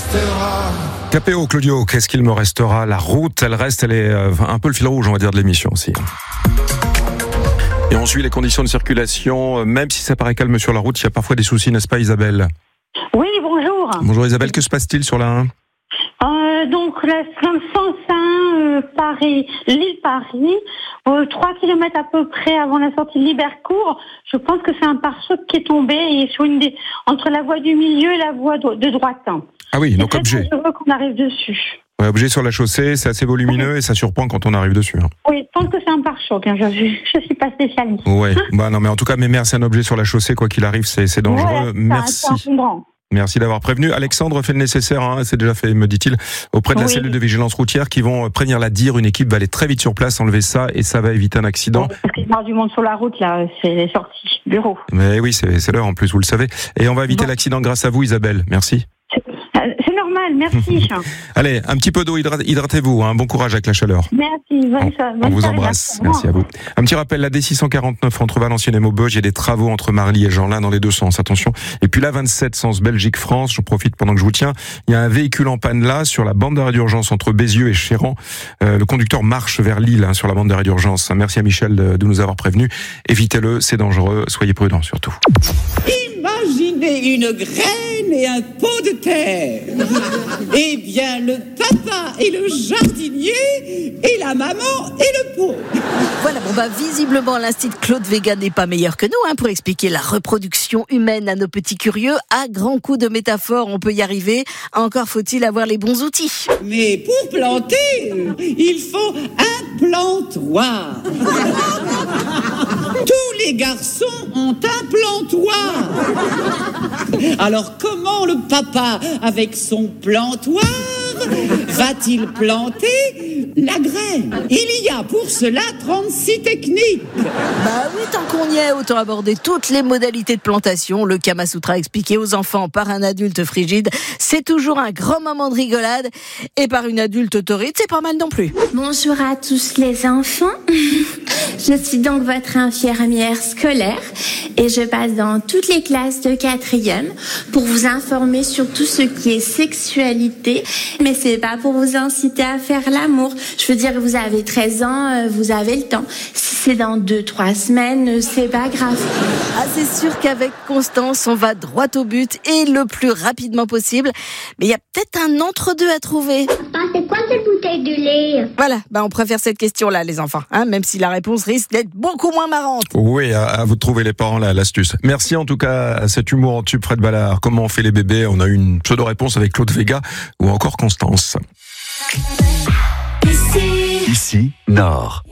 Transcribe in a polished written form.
restera. KPO, Claudio, qu'est-ce qu'il me restera? La route, elle reste, elle est un peu le fil rouge, on va dire, de l'émission aussi. Et on suit les conditions de circulation, même si ça paraît calme sur la route, il y a parfois des soucis, n'est-ce pas Isabelle? Oui, bonjour. Bonjour Isabelle, que se passe-t-il sur la 1? Donc, dans le sens 1, Paris, Lille-Paris, 3 km à peu près avant la sortie de Libercourt, je pense que c'est un pare-choc qui est tombé et sur entre la voie du milieu et la voie de droite. Ah oui, donc objet. Je veux qu'on arrive dessus. Ouais, objet sur la chaussée, c'est assez volumineux et ça surprend quand on arrive dessus. Oui, je pense que c'est un pare-choc, je suis pas spécialiste. Ouais, non mais en tout cas, c'est un objet sur la chaussée, quoi qu'il arrive, c'est dangereux. Voilà, merci. c'est encombrant. Merci d'avoir prévenu. Alexandre fait le nécessaire, c'est déjà fait, me dit-il, auprès de la cellule de vigilance routière qui vont prévenir la DIR. Une équipe va aller très vite sur place, enlever ça et ça va éviter un accident. Parce qu'il y a du monde sur la route, là, c'est les sorties bureau. Mais oui, c'est l'heure en plus, vous le savez. Et on va éviter l'accident grâce à vous, Isabelle. Merci. C'est normal, merci. Allez, un petit peu d'eau, hydratez-vous, bon courage avec la chaleur. Merci, on vous embrasse, merci à vous. Un petit rappel, la D649 entre Valenciennes et Maubeuge, il y a des travaux entre Marly et Jeanlin dans les deux sens, attention. Et puis la 27, sens Belgique-France, j'en profite pendant que je vous tiens, il y a un véhicule en panne là, sur la bande d'arrêt d'urgence entre Bézieux et Chéran. Le conducteur marche vers Lille, sur la bande d'arrêt d'urgence. Merci à Michel de nous avoir prévenus. Évitez-le, c'est dangereux, soyez prudents surtout. Imaginez une graine et un pot de terre. Eh bien, le papa et le jardinier, et la maman et le pot. Voilà, visiblement, l'Institut Claude Véga n'est pas meilleur que nous pour expliquer la reproduction humaine à nos petits curieux. À grands coups de métaphores, on peut y arriver. Encore faut-il avoir les bons outils. Mais pour planter, il faut un plantoir. Tous les garçons ont un plantoir. Alors comment le papa, avec son plantoir, va-t-il planter la graine? Il y a pour cela 36 techniques. Oui, tant qu'on y est, autant aborder toutes les modalités de plantation. Le Kama Sutra expliqué aux enfants par un adulte frigide, c'est toujours un grand moment de rigolade. Et par une adulte autorite, c'est pas mal non plus. Bonjour à tous les enfants. Je suis donc votre infirmière scolaire et je passe dans toutes les classes de 4e pour vous informer sur tout ce qui est sexualité. Mais c'est pas pour vous inciter à faire l'amour. Je veux dire, vous avez 13 ans, vous avez le temps. Si c'est dans 2-3 semaines, c'est pas grave. C'est sûr qu'avec Constance, on va droit au but et le plus rapidement possible. Mais il y a peut-être un entre-deux à trouver. Papa, c'est quoi cette bouteille de lait? Voilà, on préfère cette question-là, les enfants. Même si la réponse risque d'être beaucoup moins marrante. Oui, à vous de trouver les parents, l'astuce. Merci en tout cas à cet humour en tube, Fred Ballard. Comment on fait les bébés? On a eu une pseudo-réponse avec Claude Véga ou encore Constance. Ici, Nord.